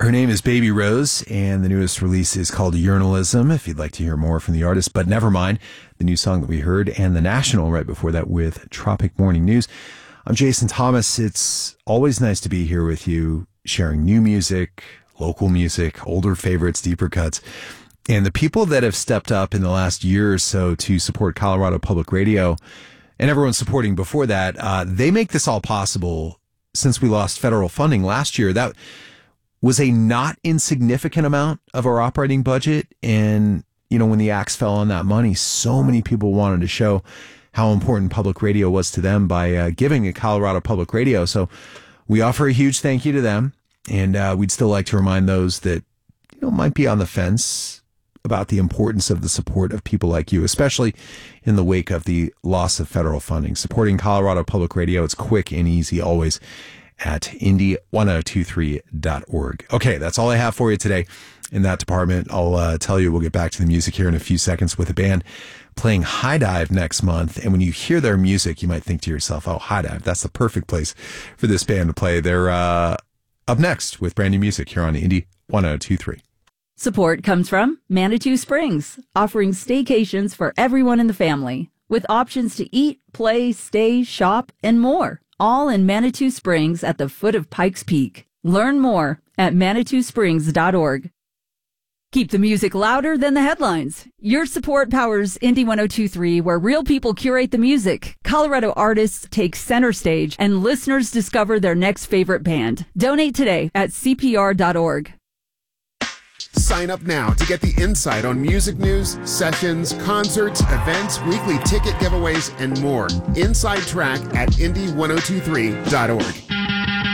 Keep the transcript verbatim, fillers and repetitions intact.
Her name is Baby Rose, and the newest release is called Urinalism, if you'd like to hear more from the artist. But never mind, the new song that we heard, and The National right before that with Tropic Morning News. I'm Jason Thomas. It's always nice to be here with you, sharing new music, local music, older favorites, deeper cuts. And the people that have stepped up in the last year or so to support Colorado Public Radio, and everyone supporting before that, uh, they make this all possible. Since we lost federal funding last year, that was a not insignificant amount of our operating budget. And, you know, when the axe fell on that money, so many people wanted to show how important public radio was to them by uh, giving to Colorado Public Radio. So we offer a huge thank you to them. And uh, we'd still like to remind those that, you know, might be on the fence about the importance of the support of people like you, especially in the wake of the loss of federal funding. Supporting Colorado Public Radio, it's quick and easy always at indy ten twenty-three dot org. Okay, that's all I have for you today in that department. I'll uh, tell you, we'll get back to the music here in a few seconds with a band playing High Dive next month. And when you hear their music, you might think to yourself, oh, High Dive, that's the perfect place for this band to play. They're uh, up next with brand new music here on Indy ten twenty-three. Support comes from Manitou Springs, offering staycations for everyone in the family, with options to eat, play, stay, shop, and more. All in Manitou Springs at the foot of Pikes Peak. Learn more at manitou springs dot org. Keep the music louder than the headlines. Your support powers Indy ten twenty-three, where real people curate the music, Colorado artists take center stage, and listeners discover their next favorite band. Donate today at c p r dot org. Sign up now to get the insight on music news, sessions, concerts, events, weekly ticket giveaways, and more. Inside Track at indy ten twenty-three dot org.